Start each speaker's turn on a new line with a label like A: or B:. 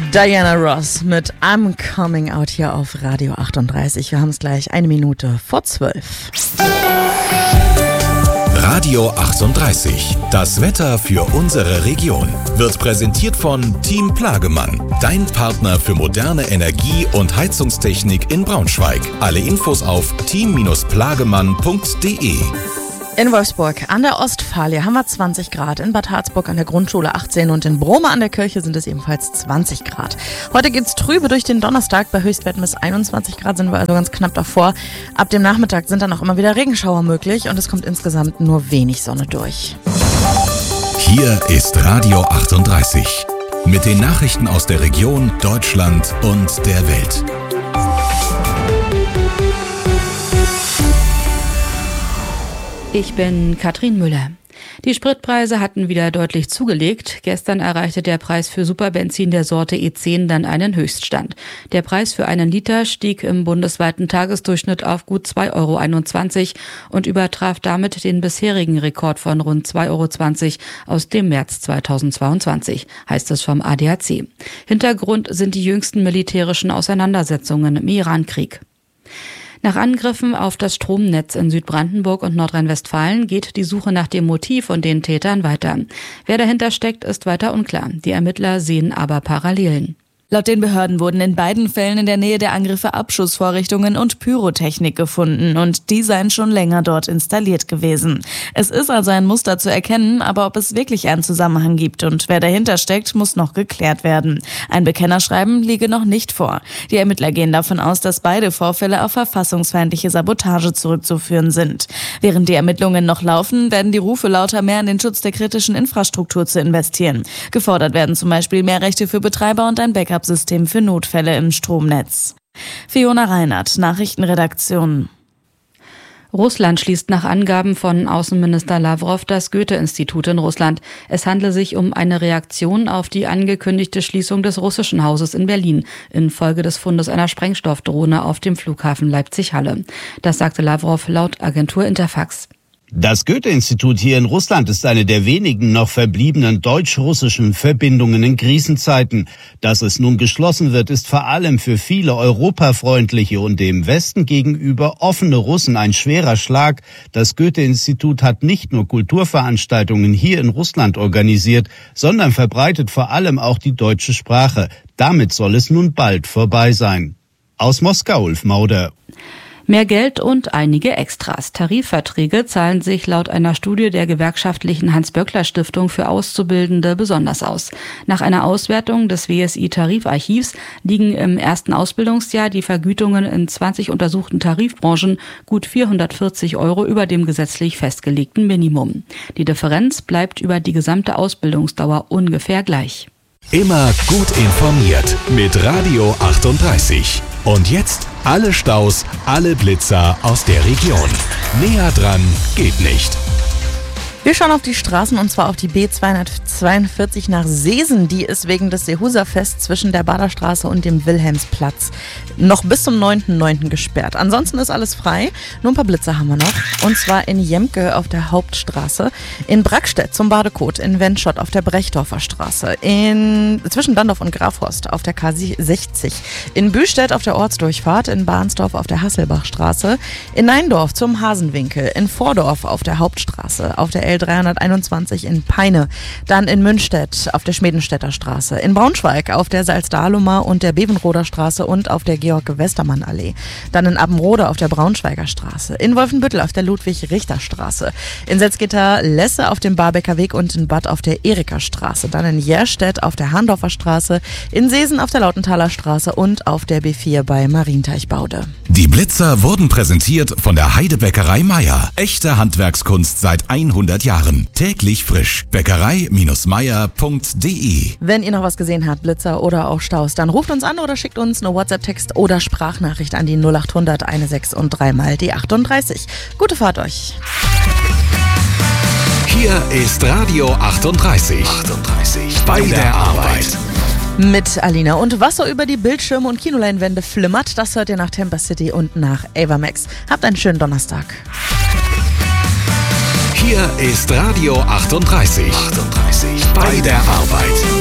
A: Diana Ross mit I'm Coming Out hier auf Radio 38. Wir haben es gleich 1:12.
B: Radio 38. Das Wetter für unsere Region wird präsentiert von Team Plagemann. Dein Partner für moderne Energie- und Heizungstechnik in Braunschweig. Alle Infos auf team-plagemann.de.
A: In Wolfsburg an der Ostfalie haben wir 20 Grad, in Bad Harzburg an der Grundschule 18 und in Brome an der Kirche sind es ebenfalls 20 Grad. Heute geht's trübe durch den Donnerstag, bei Höchstwerten bis 21 Grad sind wir also ganz knapp davor. Ab dem Nachmittag sind dann auch immer wieder Regenschauer möglich und es kommt insgesamt nur wenig Sonne durch.
B: Hier ist Radio 38 mit den Nachrichten aus der Region, Deutschland und der Welt.
C: Ich bin Katrin Müller. Die Spritpreise hatten wieder deutlich zugelegt. Gestern erreichte der Preis für Superbenzin der Sorte E10 dann einen Höchststand. Der Preis für einen Liter stieg im bundesweiten Tagesdurchschnitt auf gut 2,21 € und übertraf damit den bisherigen Rekord von rund 2,20 € aus dem März 2022, heißt es vom ADAC. Hintergrund sind die jüngsten militärischen Auseinandersetzungen im Irankrieg. Nach Angriffen auf das Stromnetz in Südbrandenburg und Nordrhein-Westfalen geht die Suche nach dem Motiv und den Tätern weiter. Wer dahinter steckt, ist weiter unklar. Die Ermittler sehen aber Parallelen.
D: Laut den Behörden wurden in beiden Fällen in der Nähe der Angriffe Abschussvorrichtungen und Pyrotechnik gefunden und die seien schon länger dort installiert gewesen. Es ist also ein Muster zu erkennen, aber ob es wirklich einen Zusammenhang gibt und wer dahinter steckt, muss noch geklärt werden. Ein Bekennerschreiben liege noch nicht vor. Die Ermittler gehen davon aus, dass beide Vorfälle auf verfassungsfeindliche Sabotage zurückzuführen sind. Während die Ermittlungen noch laufen, werden die Rufe lauter, mehr in den Schutz der kritischen Infrastruktur zu investieren. Gefordert werden zum Beispiel mehr Rechte für Betreiber und ein Backup-System für Notfälle im Stromnetz. Fiona Reinhardt, Nachrichtenredaktion.
C: Russland schließt nach Angaben von Außenminister Lavrov das Goethe-Institut in Russland. Es handle sich um eine Reaktion auf die angekündigte Schließung des russischen Hauses in Berlin infolge des Fundes einer Sprengstoffdrohne auf dem Flughafen Leipzig-Halle. Das sagte Lavrov laut Agentur Interfax.
E: Das Goethe-Institut hier in Russland ist eine der wenigen noch verbliebenen deutsch-russischen Verbindungen in Krisenzeiten. Dass es nun geschlossen wird, ist vor allem für viele europafreundliche und dem Westen gegenüber offene Russen ein schwerer Schlag. Das Goethe-Institut hat nicht nur Kulturveranstaltungen hier in Russland organisiert, sondern verbreitet vor allem auch die deutsche Sprache. Damit soll es nun bald vorbei sein. Aus Moskau, Ulf Mauder.
C: Mehr Geld und einige Extras. Tarifverträge zahlen sich laut einer Studie der gewerkschaftlichen Hans-Böckler-Stiftung für Auszubildende besonders aus. Nach einer Auswertung des WSI-Tarifarchivs liegen im ersten Ausbildungsjahr die Vergütungen in 20 untersuchten Tarifbranchen gut 440 € über dem gesetzlich festgelegten Minimum. Die Differenz bleibt über die gesamte Ausbildungsdauer ungefähr gleich.
B: Immer gut informiert mit Radio 38. Und jetzt alle Staus, alle Blitzer aus der Region. Näher dran geht nicht.
A: Wir schauen auf die Straßen und zwar auf die B242 nach Seesen. Die ist wegen des Seehuser-Fests zwischen der Baderstraße und dem Wilhelmsplatz noch bis zum 9.9. gesperrt. Ansonsten ist alles frei. Nur ein paar Blitzer haben wir noch. Und zwar in Jemke auf der Hauptstraße, in Brackstedt zum Badekot, in Wendschott auf der Brechdorfer Straße, zwischen Dandorf und Grafhorst auf der K60, in Büstedt auf der Ortsdurchfahrt, in Bahnsdorf auf der Hasselbachstraße, in Neindorf zum Hasenwinkel, in Vordorf auf der Hauptstraße, auf der L321 in Peine, dann in Münstedt auf der Schmedenstädter Straße, in Braunschweig auf der Salzdahlumer und der Bevenroder Straße und auf der Georg-Westermann-Allee, dann in Appenrode auf der Braunschweiger Straße, in Wolfenbüttel auf der Ludwig-Richter-Straße, in Salzgitter-Lesse auf dem Barbecker Weg und in Bad auf der Erika-Straße, dann in Jerstedt auf der Hahndorfer Straße, in Seesen auf der Lautenthaler Straße und auf der B4 bei Marienteichbaude.
B: Die Blitzer wurden präsentiert von der Heidebäckerei Meier. Echte Handwerkskunst seit 100 Jahren. Täglich frisch. Bäckerei-meier.de.
A: Wenn ihr noch was gesehen habt, Blitzer oder auch Staus, dann ruft uns an oder schickt uns eine WhatsApp-Text oder Sprachnachricht an die 0800 16 und 3 die 38. Gute Fahrt euch.
B: Hier ist Radio 38. Bei der Arbeit.
A: Mit Alina. Und was so über die Bildschirme und Kinoleinwände flimmert, das hört ihr nach Temper City und nach Ava Max. Habt einen schönen Donnerstag.
B: Hier ist Radio 38. Bei der Arbeit.